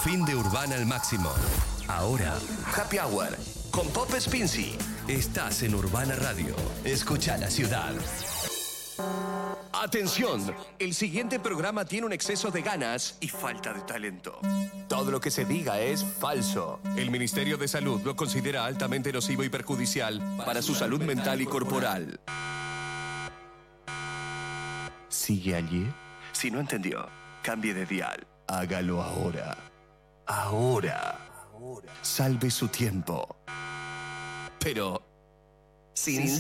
Fin de Urbana al máximo. Ahora, Happy Hour con Pop Spincy. Estás en Urbana Radio. Escucha la ciudad. Atención, el siguiente programa tiene un exceso de ganas y falta de talento. Todo lo que se diga es falso. El Ministerio de Salud lo considera altamente nocivo y perjudicial para su salud mental y corporal. ¿Sigue allí? Si no entendió, cambie de dial. Hágalo ahora. Ahora. Salve su tiempo. Pero sin